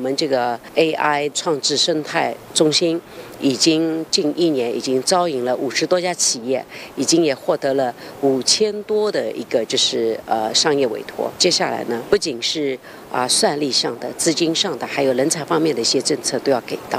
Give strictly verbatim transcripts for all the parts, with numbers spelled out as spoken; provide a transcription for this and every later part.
们这个 A I 创智生态中心已经近一年已经招引了五十多家企业，已经也获得了五千多的一个就是呃商业委托。接下来呢，不仅是啊、呃、算力上的、资金上的，还有人才方面的一些政策都要给到。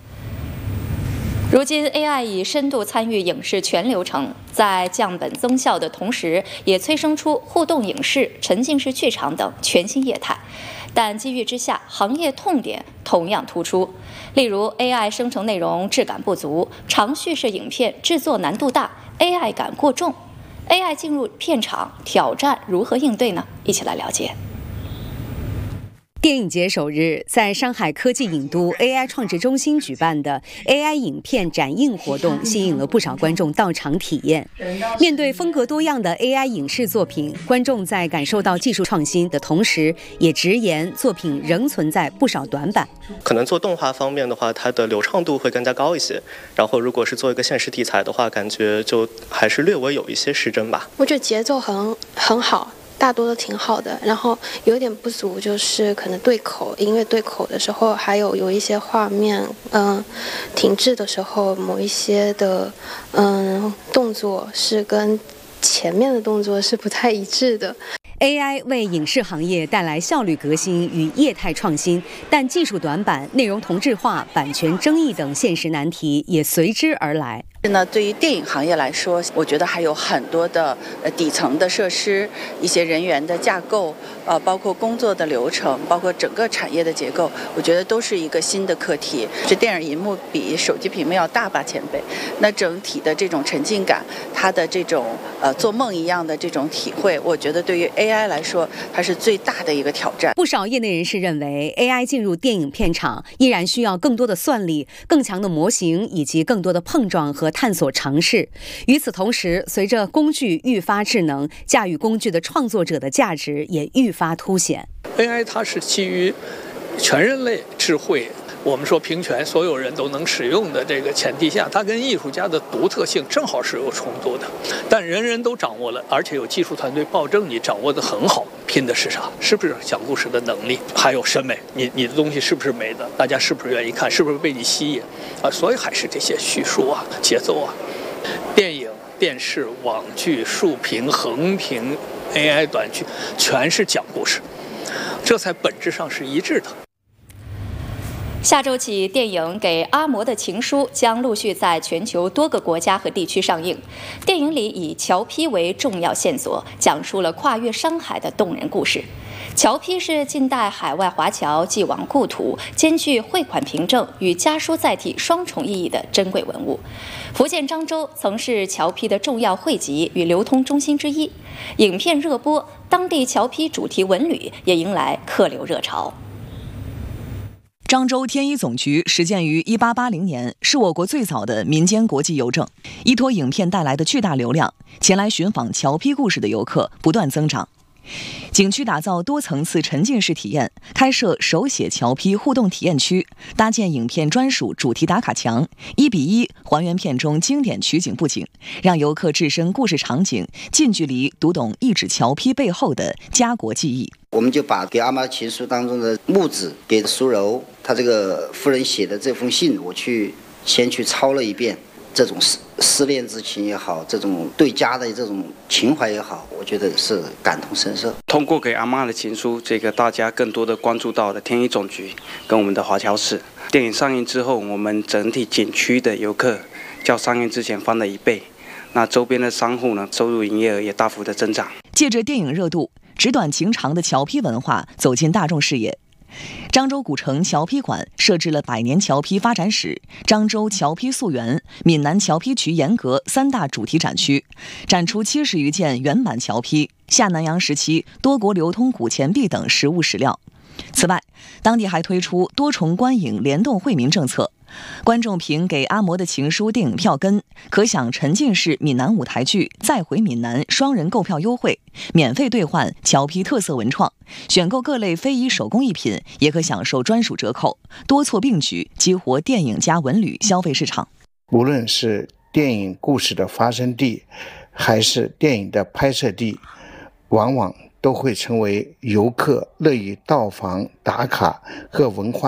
如今 A I 已深度参与影视全流程，在降本增效的同时，也催生出互动影视、沉浸式剧场等全新业态。但机遇之下，行业痛点同样突出。例如 A I 生成内容质感不足，长叙事影片制作难度大， A I 感过重。A I 进入片场，挑战如何应对呢？一起来了解。 电影节首日，在上海科技影都 A I 创智中心举办的 A I 影片展映活动，吸引了不少观众到场体验。面对风格多样的 A I 影视作品，观众在感受到技术创新的同时，也直言作品仍存在不少短板。 可能做动画方面的话，它的流畅度会更加高一些。然后，如果是做一个现实题材的话，感觉就还是略微有一些失真吧。 我觉得节奏很很好。大多都挺好的，然后有一点不足就是可能对口，音乐对口的时候，还有有一些画面，嗯，停滞的时候，某一些的嗯动作是跟前面的动作是不太一致的。 A I 为影视行业带来效率革新与业态创新，但技术短板、内容同质化、版权争议等现实难题也随之而来。 那对于电影行业来说，我觉得还有很多的呃底层的设施、一些人员的架构，呃，包括工作的流程，包括整个产业的结构，我觉得都是一个新的课题。这电影银幕比手机屏幕要大八千倍，那整体的这种沉浸感，它的这种呃做梦一样的这种体会，我觉得对于 A I 来说，它是最大的一个挑战。 不少业内人士认为 ，A I 进入电影片场依然需要更多的算力、更强的模型以及更多的碰撞和探索尝试。与此同时，随着工具愈发智能，驾驭工具的创作者的价值也愈发凸显。 A I 它是基于全人类智慧，我们说平权，所有人都能使用的这个前提下，它跟艺术家的独特性正好是有冲突的。但人人都掌握了，而且有技术团队保证你掌握得很好，拼的是啥？是不是讲故事的能力，还有审美？你你的东西是不是美的？大家是不是愿意看？是不是被你吸引？啊，所以还是这些叙述啊、节奏啊，电影、电视、网剧、竖屏、横屏、A I 短剧，全是讲故事，这才本质上是一致的。 下周起，电影《给阿嬷的情书》将陆续在全球多个国家和地区上映。电影里以侨批为重要线索，讲述了跨越山海的动人故事。侨批是近代海外华侨寄往故土，兼具汇款凭证与家书载体双重意义的珍贵文物。福建漳州曾是侨批的重要汇集与流通中心之一。影片热播，当地侨批主题文旅也迎来客流热潮。 漳州天一总局始建于一八八零年，是我国最早的民间国际邮政。依托影片带来的巨大流量，前来寻访侨批故事的游客不断增长。景区打造多层次沉浸式体验，开设手写侨批互动体验区，搭建影片专属主题打卡墙，一比一还原片中经典取景布景，让游客置身故事场景，近距离读懂一纸侨批背后的家国记忆。 我们就把给阿妈的情书当中的木子给苏柔她这个夫人写的这封信，我去先去抄了一遍。这种思思念之情也好，这种对家的这种情怀也好，我觉得是感同身受。 通过给阿嬷的情书，这个大家更多的关注到了天一总局跟我们的华侨市。电影上映之后，我们整体景区的游客较上映之前翻了一倍。那周边的商户呢，收入营业额也大幅的增长。 借着电影热度，纸短情长的侨批文化走进大众视野。漳州古城侨批馆设置了百年侨批发展史、漳州侨批溯源、闽南侨批渠沿革三大主题展区，展出七十余件原版侨批、下南洋时期多国流通古钱币等实物史料。此外，当地还推出多重观影联动惠民政策。观众凭给阿嬷的情书电影票根，可享沉浸式闽南舞台剧再回闽南双人购票优惠，免费兑换侨批特色文创，选购各类非遗手工艺品也可享受专属折扣，多措并举，激活电影加文旅消费市场。 无论是电影故事的发生地，还是电影的拍摄地，往往都会成为游客乐于到访打卡和文化